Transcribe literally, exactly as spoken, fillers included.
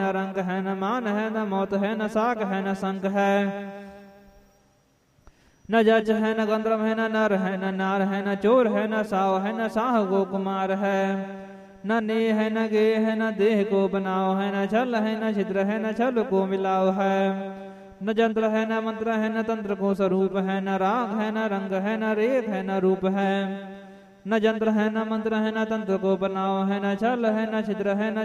न रंग है न मान है न मौत है न साक है न संग है न जज है न गंधर्व है न नर है न नार है न चोर है न साव है न साह गो कुमार है न ने है न गे है न देह को बनाओ है न छल है न छिद्र है न छल को मिलाओ है न जंत्र है न मंत्र है न तंत्र को स्वरूप है न राग है न रंग है न रेख है न रूप है न जंत्र है न मंत्र है न तंत्र को बनाओ है न छल है न छिद्र है न